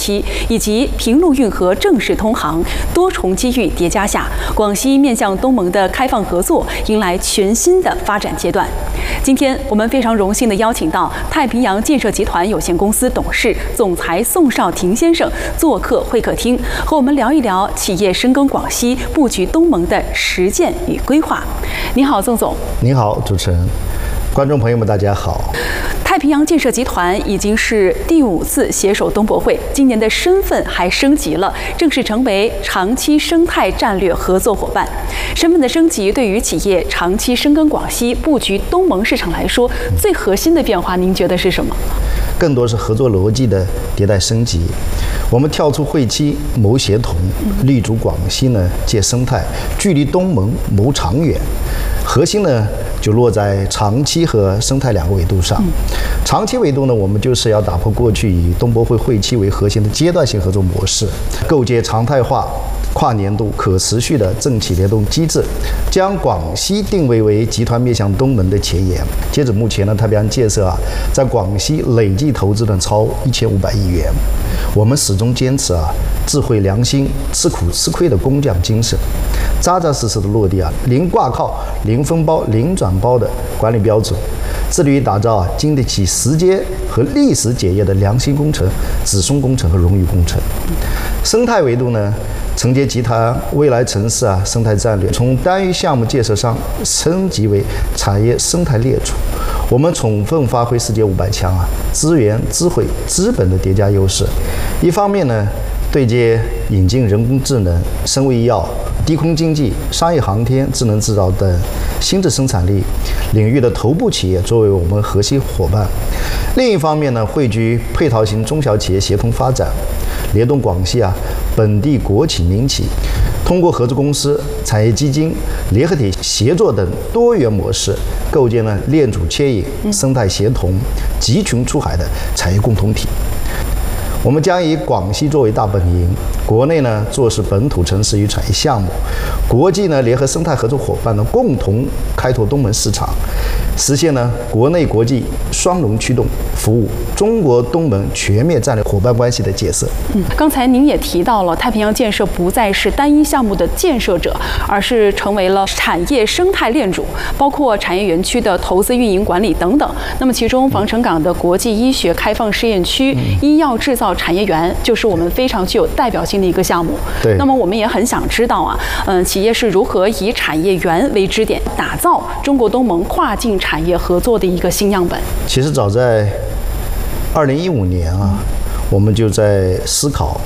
期，以及平陆运河正式通航，多重机遇叠加下，广西面向东盟的开放合作迎来全新的发展阶段。今天我们非常荣幸地邀请到太平洋建设集团有限公司董事、总裁宋少廷先生做客会客厅，和我们聊一聊企业深耕广西、布局东盟的实践与规划。你好，宋总。 你好，主持人。观众朋友们，大家好。 太平洋建设集团已经是第5次携手东博会，今年的身份还升级了，正式成为长期生态战略合作伙伴。身份的升级对于企业长期深耕广西、布局东盟市场来说，最核心的变化，您觉得是什么？ 更多是合作逻辑的迭代升级。我们跳出会期谋协同，立足广西呢借生态，距离东盟谋长远。核心呢就落在长期和生态2个维度上。长期维度呢，我们就是要打破过去以东博会会期为核心的阶段性合作模式，构建常态化、跨年度、可持续的政企联动机制，将广西定位为集团面向东盟的前沿。截止目前呢，太平洋建设在广西累计投资呢超1500亿元。我们始终坚持智慧良心、吃苦吃亏的工匠精神，扎扎实实的落地零挂靠、零分包、零转包的管理标准，致力于打造经得起时间和历史检验的良心工程、子孙工程和荣誉工程。生态维度呢，承接集团未来城市生态战略，从单一项目建设商升级为产业生态列主。我们充分发挥世界500强资源、智慧、资本的叠加优势。一方面呢，对接引进人工智能、生物医药、低空经济、商业航天、智能制造等新质生产力领域的头部企业作为我们核心伙伴。另一方面呢，汇聚配套型中小企业协同发展，联动广西本地国企民企，通过合资公司、产业基金、联合体协作等多元模式，构建了链主牵引、生态协同、集群出海的产业共同体。我们将以广西作为大本营，国内呢做是本土城市与产业项目，国际呢联合生态合作伙伴呢共同开拓东盟市场，实现呢国内国际双龙驱动，服务中国东盟全面战略伙伴关系的建设。 刚才您也提到了，太平洋建设不再是单一项目的建设者，而是成为了产业生态链主，包括产业园区的投资、运营、管理等等。那么其中防城港的国际医学开放试验区、医药制造产业园，就是我们非常具有代表性的一个项目。 对。 那么我们也很想知道企业是如何以产业园为支点，打造中国东盟跨境产业合作的一个新样本。 其实早在2015年我们就在思考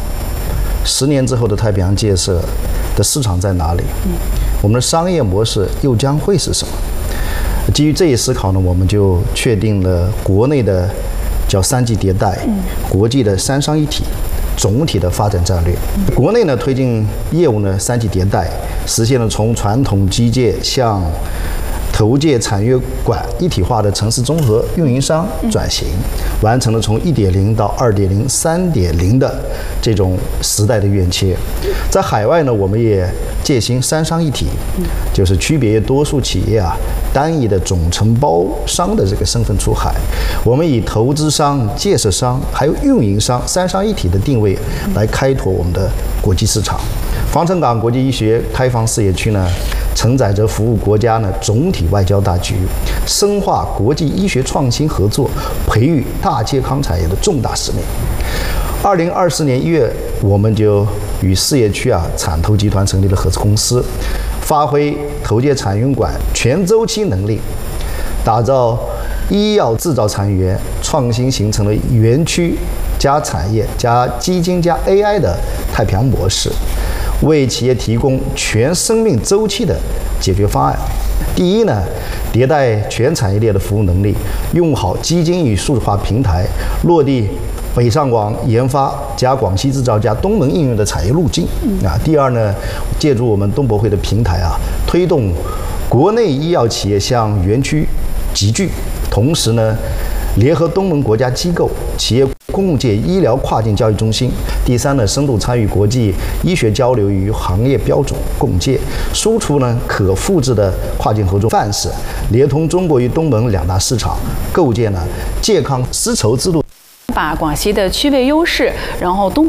10年之后的太平洋建设的市场在哪里，我们的商业模式又将会是什么。基于这一思考呢，我们就确定了国内的叫3级迭代，国际的3商一体总体的发展战略。国内呢推进业务呢3级迭代，实现了从传统基建向投建产业馆一体化的城市综合运营商转型，完成了从1.0到2.0、3.0的这种时代的跃迁。在海外呢，我们也践行3商一体，就是区别多数企业单一的总承包商的这个身份出海。我们以投资商、建设商还有运营商3商一体的定位来开拓我们的国际市场。防城港国际医学开放事业区呢，承载着服务国家呢总体外交大局，深化国际医学创新合作，培育大健康产业的重大使命。2024年1月，我们就与事业区产投集团成立了合资公司，发挥投建产业馆全周期能力，打造医药制造产业园，创新形成了园区加产业加基金加 AI 的太平洋模式，为企业提供全生命周期的解决方案。第一呢，迭代全产业链的服务能力，用好基金与数字化平台，落地北上广研发加广西制造加东盟应用的产业路径。第二呢，借助我们东博会的平台推动国内医药企业向园区集聚，同时呢，联合东盟国家机构、企业共建医疗跨境交易中心。第三呢，深度参与国际医学交流与行业标准共建，输出呢可复制的跨境合作范式，连通中国与东盟2大市场，构建了健康丝绸之路。 把广西的区位优势，然后东